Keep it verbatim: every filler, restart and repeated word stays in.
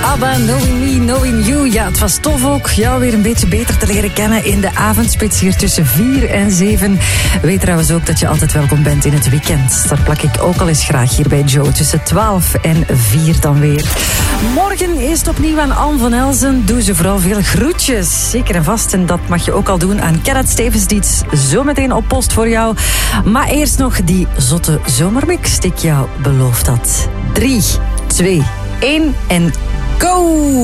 ABBA, Knowing Me, Knowing You. Ja, het was tof ook jou weer een beetje beter te leren kennen in de avondspits hier tussen vier en zeven. Weet trouwens ook dat je altijd welkom bent in het weekend. Daar plak ik ook al eens graag hier bij Joe. Tussen twaalf en vier dan weer. Morgen is het opnieuw aan Anne van Elzen. Doe ze vooral veel groetjes. Zeker en vast. En dat mag je ook al doen aan Gerard Stevens, die het zo meteen oppost voor jou. Maar eerst nog die zotte zomermix die ik jou beloofd had. drie, twee, één en go!